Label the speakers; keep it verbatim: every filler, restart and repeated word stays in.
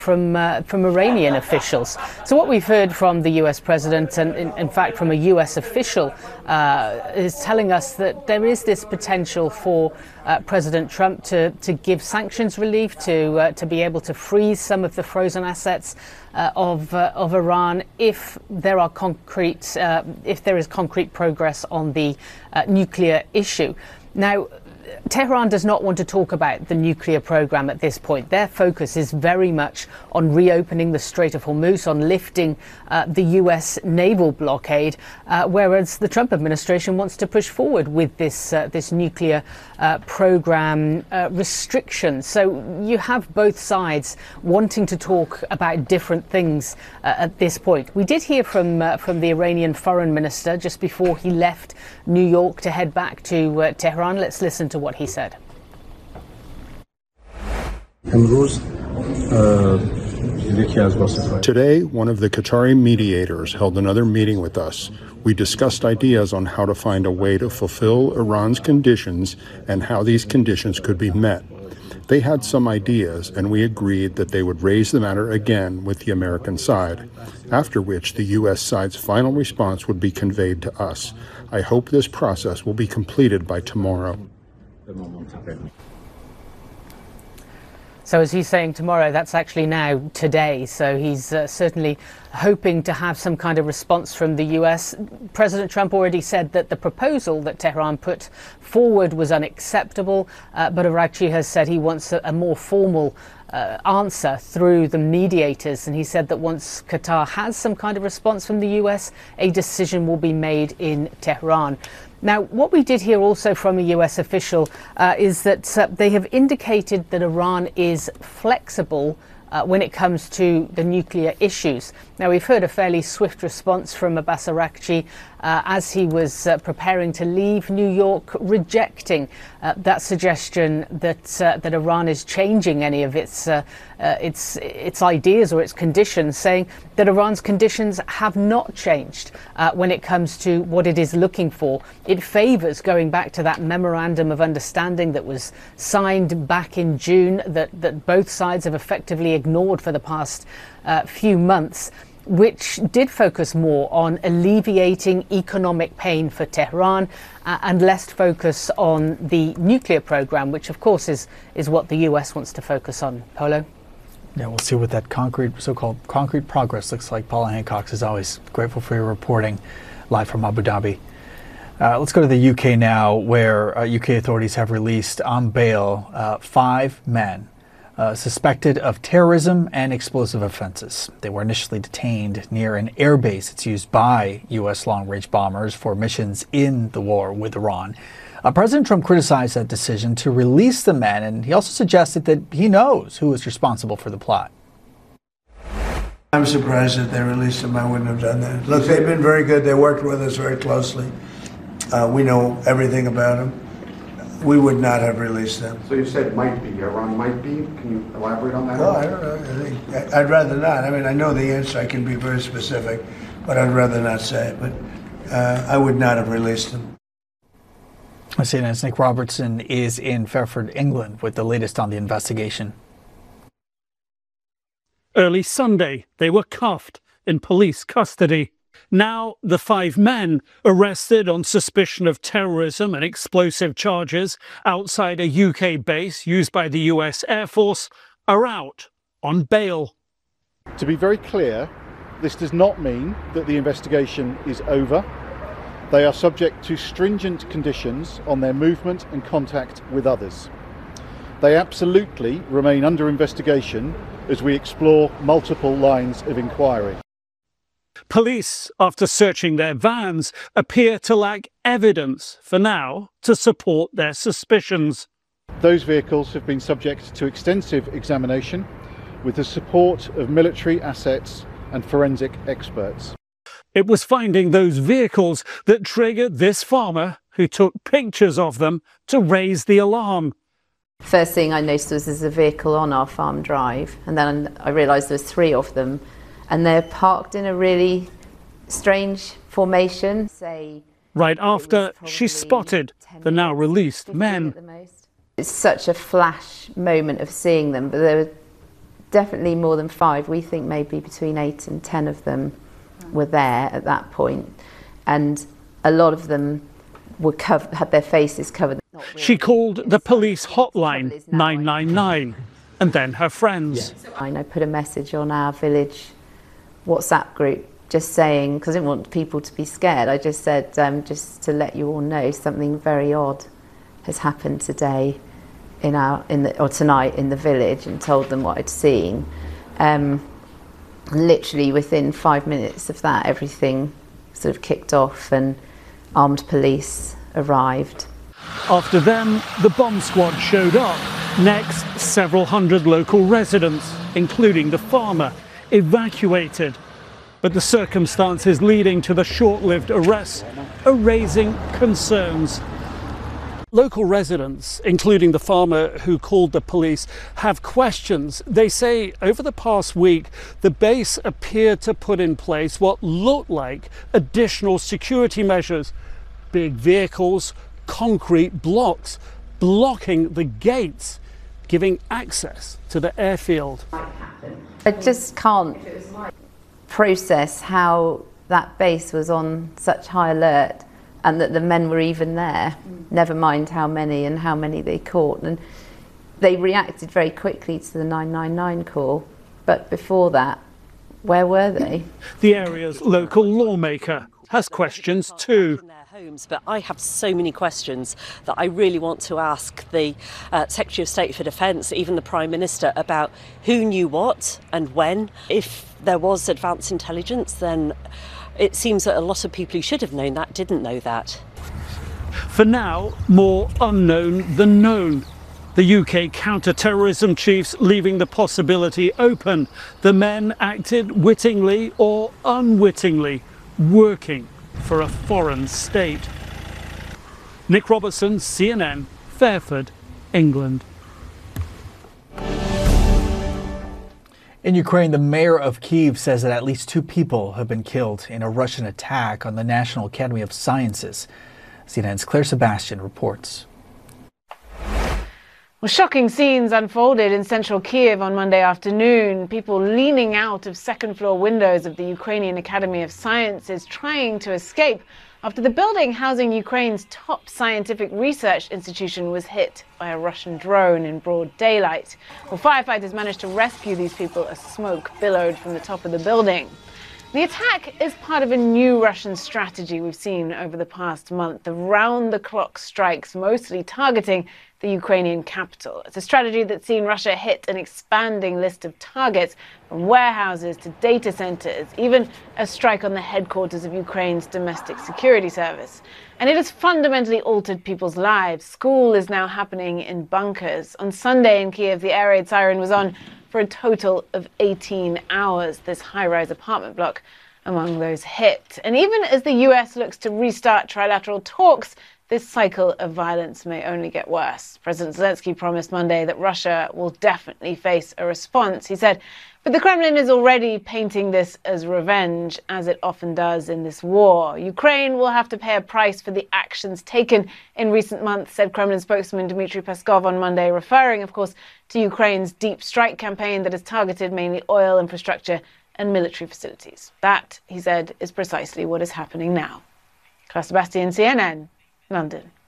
Speaker 1: from uh, from Iranian officials. So what we've heard from the U S president, and in, in fact from a U S official, uh, is telling us that there is this potential for uh, President Trump to to give sanctions relief, to uh, to be able to freeze some of the frozen assets uh, of uh, of Iran if there are concrete uh, if there is concrete progress on the uh, nuclear issue. Now, Tehran does not want to talk about the nuclear program at this point. Their focus is very much on reopening the Strait of Hormuz, on lifting uh, the U S naval blockade, uh, whereas the Trump administration wants to push forward with this uh, this nuclear uh, program uh, restriction. So you have both sides wanting to talk about different things uh, at this point. We did hear from uh, from the Iranian foreign minister just before he left New York to head back to uh, Tehran. Let's listen to what he said.
Speaker 2: Today, one of the Qatari mediators held another meeting with us. We discussed ideas on how to find a way to fulfill Iran's conditions and how these conditions could be met. They had some ideas, and we agreed that they would raise the matter again with the American side, after which the U S side's final response would be conveyed to us. I hope this process will be completed by tomorrow.
Speaker 1: So as he's saying tomorrow, that's actually now today. So he's uh, certainly hoping to have some kind of response from the U S. President Trump already said that the proposal that Tehran put forward was unacceptable, uh, but Araghchi has said he wants a, a more formal uh, answer through the mediators. And he said that once Qatar has some kind of response from the U S, a decision will be made in Tehran. Now, what we did hear also from a U S official uh, is that uh, they have indicated that Iran is flexible uh, when it comes to the nuclear issues. Now, we've heard a fairly swift response from Abbas Araghchi uh, as he was uh, preparing to leave New York, rejecting uh, that suggestion that uh, that Iran is changing any of its uh, uh, its its ideas or its conditions, saying that Iran's conditions have not changed uh, when it comes to what it is looking for. It favours going back to that memorandum of understanding that was signed back in June, that that both sides have effectively ignored for the past uh, few months, which did focus more on alleviating economic pain for Tehran uh, and less focus on the nuclear program, which of course is is what the U S wants to focus on. Polo?
Speaker 3: Yeah, we'll see what that concrete, so-called concrete progress looks like. Paula Hancock, as always, grateful for your reporting live from Abu Dhabi. Uh, let's go to the U K now, where uh, U K authorities have released on bail uh, five men Uh, suspected of terrorism and explosive offenses. They were initially detained near an airbase that's used by U S long-range bombers for missions in the war with Iran. Uh, President Trump criticized that decision to release the men, and he also suggested that he knows who is responsible for the plot.
Speaker 4: I'm surprised that they released them. I wouldn't have done that. Look, they've been very good. They worked with us very closely. Uh, we know everything about them. We would not have released them.
Speaker 5: So you said might be, Iran might be. Can you elaborate on that?
Speaker 4: No, I don't know. I think, I'd rather not. I mean, I know the answer. I can be very specific, but I'd rather not say it. But uh, I would not have released them.
Speaker 3: C N N's Nick Robertson is in Fairford, England, with the latest on the investigation.
Speaker 6: Early Sunday, they were cuffed in police custody. Now, the five men arrested on suspicion of terrorism and explosive charges outside a U K base used by the U S Air Force are out on bail.
Speaker 7: To be very clear, this does not mean that the investigation is over. They are subject to stringent conditions on their movement and contact with others. They absolutely remain under investigation as we explore multiple lines of inquiry.
Speaker 6: Police, after searching their vans, appear to lack evidence for now to support their suspicions.
Speaker 7: Those vehicles have been subject to extensive examination with the support of military assets and forensic experts.
Speaker 6: It was finding those vehicles that triggered this farmer, who took pictures of them, to raise the alarm.
Speaker 8: First thing I noticed was there's a vehicle on our farm drive, and then I realised there was three of them. And they're parked in a really strange formation. Say,
Speaker 6: right after she spotted the now released men.
Speaker 8: It's such a flash moment of seeing them, but they were definitely more than five. We think maybe between eight and ten of them were there at that point, and a lot of them were covered, had their faces covered.
Speaker 6: She called the police hotline nine nine nine and then her friends.
Speaker 8: I put a message on our village WhatsApp group just saying, because I didn't want people to be scared, I just said, um, just to let you all know, something very odd has happened today in our, in the, or tonight in the village, and told them what I'd seen. Um, literally within five minutes of that, everything sort of kicked off and armed police arrived.
Speaker 6: After them, the bomb squad showed up. Next, several hundred local residents, including the farmer, evacuated. But the circumstances leading to the short-lived arrests are raising concerns. Local residents, including the farmer who called the police, have questions. They say over the past week, the base appeared to put in place what looked like additional security measures. Big vehicles, concrete blocks, blocking the gates, giving access to the airfield.
Speaker 8: I just can't process how that base was on such high alert and that the men were even there, mm. never mind how many and how many they caught. And they reacted very quickly to the nine nine nine call, but before that, where were they?
Speaker 6: The area's local lawmaker has questions too.
Speaker 9: Homes, but I have so many questions that I really want to ask the uh, Secretary of State for Defence, even the Prime Minister, about who knew what and when. If there was advanced intelligence, then it seems that a lot of people who should have known that didn't know that.
Speaker 6: For now, more unknown than known. The U K counter-terrorism chiefs leaving the possibility open. The men acted wittingly or unwittingly, working for a foreign state. Nick Robertson, C N N, Fairford, England.
Speaker 3: In Ukraine, the mayor of Kyiv says that at least two people have been killed in a Russian attack on the National Academy of Sciences. C N N's Claire Sebastian reports.
Speaker 10: Well, shocking scenes unfolded in central Kyiv on Monday afternoon. People leaning out of second-floor windows of the Ukrainian Academy of Sciences trying to escape after the building housing Ukraine's top scientific research institution was hit by a Russian drone in broad daylight. Well, firefighters managed to rescue these people as smoke billowed from the top of the building. The attack is part of a new Russian strategy we've seen over the past month, the round-the-clock strikes mostly targeting the Ukrainian capital. It's a strategy that's seen Russia hit an expanding list of targets, from warehouses to data centers, even a strike on the headquarters of Ukraine's domestic security service. And it has fundamentally altered people's lives. School is now happening in bunkers. On Sunday in Kyiv, the air raid siren was on for a total of eighteen hours, this high-rise apartment block among those hit. And even as the U S looks to restart trilateral talks, this cycle of violence may only get worse. President Zelensky promised Monday that Russia will definitely face a response. He said, but the Kremlin is already painting this as revenge, as it often does in this war. Ukraine will have to pay a price for the actions taken in recent months, said Kremlin spokesman Dmitry Peskov on Monday, referring, of course, to Ukraine's deep strike campaign that has targeted mainly oil infrastructure and military facilities. That, he said, is precisely what is happening now. Claire Sebastian, C N N, London.